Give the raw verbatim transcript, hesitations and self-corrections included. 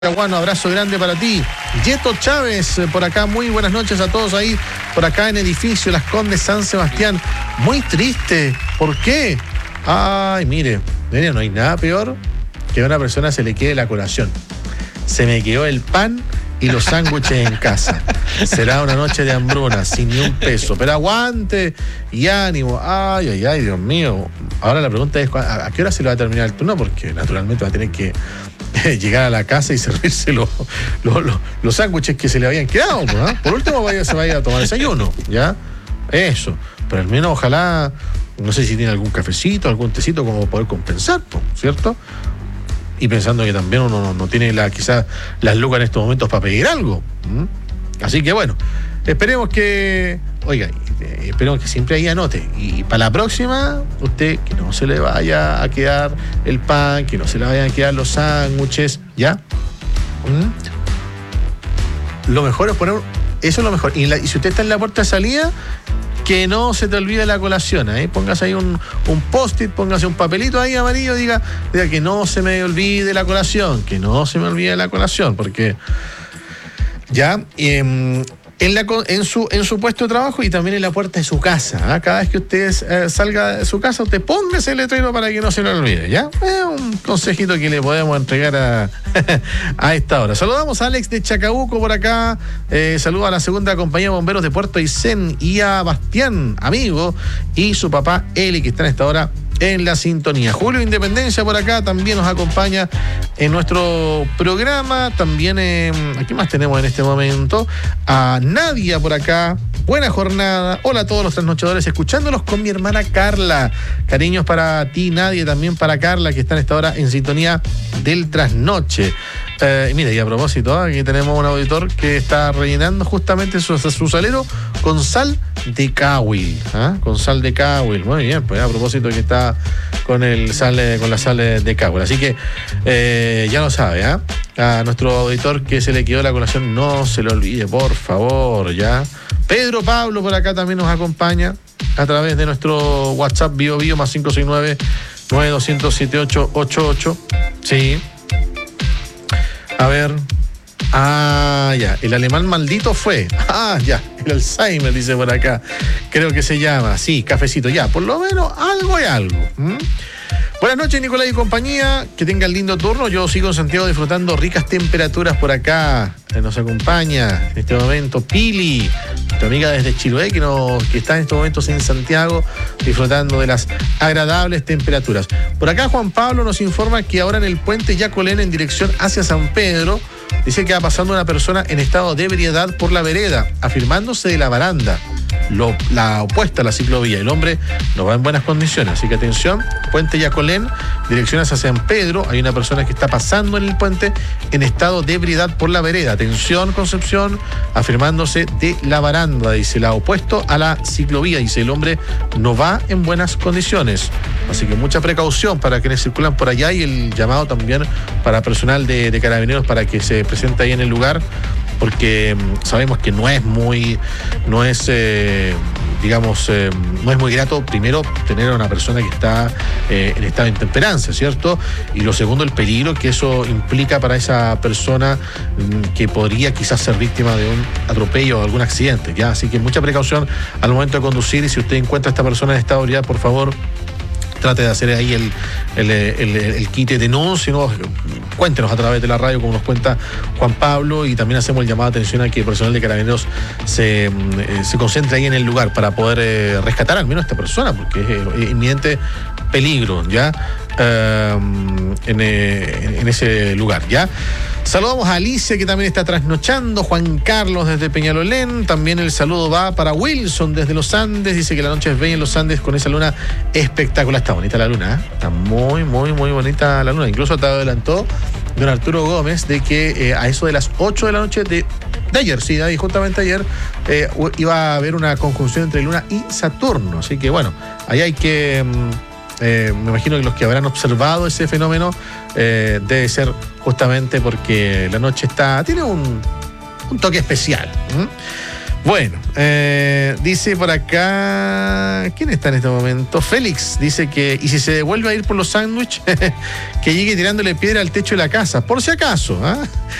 Bueno, abrazo grande para ti. Yeto Chávez, por acá, muy buenas noches a todos ahí, por acá en edificio Las Condes San Sebastián. Muy triste, ¿por qué? Ay, mire, mire, no hay nada peor que a una persona se le quede la colación. Se me quedó el pan y los sándwiches en casa. Será una noche de hambruna, sin ni un peso. Pero aguante y ánimo. Ay, ay, ay, Dios mío. Ahora la pregunta es, ¿a qué hora se le va a terminar el turno? Porque naturalmente va a tener que llegar a la casa y servirse los, los, los, los sándwiches que se le habían quedado, ¿no? Por último vaya, se vaya a tomar desayuno, ¿ya? Eso, pero al menos ojalá, no sé si tiene algún cafecito, algún tecito como poder compensar, ¿cierto? Y pensando que también uno no, no tiene la, quizás las lucas en estos momentos para pedir algo. ¿Mm? Así que bueno, esperemos que, oiga, esperemos que siempre ahí anote. Y para la próxima, usted que no se le vaya a quedar el pan, que no se le vayan a quedar los sándwiches, ¿ya? ¿Mm? Lo mejor es poner, eso es lo mejor. Y, la, y si usted está en la puerta de salida, que no se te olvide la colación, ¿eh? Póngase ahí un, un post-it, póngase un papelito ahí amarillo, diga, diga que no se me olvide la colación, que no se me olvide la colación, porque ya eh, en, la, en, su, en su puesto de trabajo y también en la puerta de su casa, ¿eh? Cada vez que usted eh, salga de su casa, usted póngase el letrero para que no se lo olvide, ¿ya? Es un consejito que le podemos entregar a, a esta hora. Saludamos a Alex de Chacabuco por acá, eh, saludo a la segunda compañía de bomberos de Puerto Aysén y a Bastián, amigo, y su papá Eli, que está en esta hora en la sintonía. Julio Independencia por acá también nos acompaña en nuestro programa. También, eh, ¿aquí más tenemos en este momento? A Nadia por acá. Buena jornada. Hola a todos los trasnochadores, escuchándolos con mi hermana Carla. Cariños para ti, Nadia, y también para Carla, que está en esta hora en sintonía del trasnoche. Eh, mira, y a propósito, aquí tenemos un auditor que está rellenando justamente su, su salero con sal de cahuil, ¿eh? Con sal de cahuil. Muy bien, pues a propósito que está con el sal, con la sal de cahuil. Así que eh, ya lo sabe, ¿eh? A nuestro auditor que se le quedó la colación, no se lo olvide, por favor, ¿ya? Pedro Pablo por acá también nos acompaña a través de nuestro WhatsApp Bio Bio más cinco seis nueve, nueve dos cero cero, siete ocho ocho ocho. Sí. A ver. Ah, ya. El alemán maldito fue. Ah, ya. El Alzheimer, dice por acá. Creo que se llama. Sí, cafecito. Ya. Por lo menos algo y algo. ¿Mm? Buenas noches, Nicolás y compañía. Que tengan lindo turno. Yo sigo en Santiago disfrutando ricas temperaturas por acá. Nos acompaña en este momento Pili, tu amiga desde Chiloé, que, nos, que está en estos momentos en Santiago disfrutando de las agradables temperaturas. Por acá Juan Pablo nos informa que ahora en el puente Yacolén en dirección hacia San Pedro, dice que va pasando una persona en estado de ebriedad por la vereda, afirmándose de la baranda, lo, la opuesta a la ciclovía. El hombre no va en buenas condiciones, así que atención, puente Yacolén, dirección hacia San Pedro, hay una persona que está pasando en el puente en estado de ebriedad por la vereda. Atención, Concepción, afirmándose de la baranda, dice, la opuesto a la ciclovía, dice, el hombre no va en buenas condiciones. Así que mucha precaución para quienes circulan por allá y el llamado también para personal de, de carabineros para que se presente ahí en el lugar, porque sabemos que no es muy, no es, eh, digamos, eh, no es muy grato, primero, tener a una persona que está eh, en estado de intemperancia, ¿cierto? Y lo segundo, el peligro que eso implica para esa persona mm, que podría quizás ser víctima de un atropello o algún accidente, ¿ya? Así que mucha precaución al momento de conducir, y si usted encuentra a esta persona en estado de ebriedad, por favor, trate de hacer ahí el, el, el, el quite de denuncio, ¿no? Cuéntenos a través de la radio, como nos cuenta Juan Pablo, y también hacemos el llamado de atención a que el personal de carabineros se, eh, se concentre ahí en el lugar para poder eh, rescatar al menos a esta persona, porque es, es inminente peligro, ¿ya? Uh, en, eh, en ese lugar, ¿ya? Saludamos a Alicia, que también está trasnochando, Juan Carlos desde Peñalolén, también el saludo va para Wilson desde los Andes, dice que la noche es bella en los Andes con esa luna espectacular. Está bonita la luna, ¿eh? Está muy, muy, muy bonita la luna. Incluso te adelantó don Arturo Gómez de que eh, a eso de las ocho de la noche de, de ayer, sí, de ahí, justamente ayer, eh, iba a haber una conjunción entre Luna y Saturno. Así que bueno, ahí hay que... Mm, Eh, me imagino que los que habrán observado ese fenómeno eh, debe ser justamente porque la noche está tiene un, un toque especial. ¿Mm? Bueno, eh, dice por acá, ¿quién está en este momento? Félix dice que, y si se devuelve a ir por los sándwiches, que llegue tirándole piedra al techo de la casa, por si acaso, ¿ah?